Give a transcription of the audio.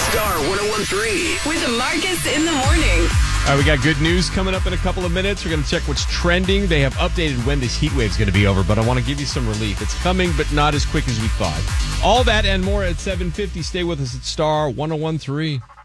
Star 101.3. With Marcus in the morning. All right, we got good news coming up in a couple of minutes. We're going to check what's trending. They have updated when this heat wave is going to be over, but I want to give you some relief. It's coming, but not as quick as we thought. All that and more at 7:50. Stay with us at Star 101.3.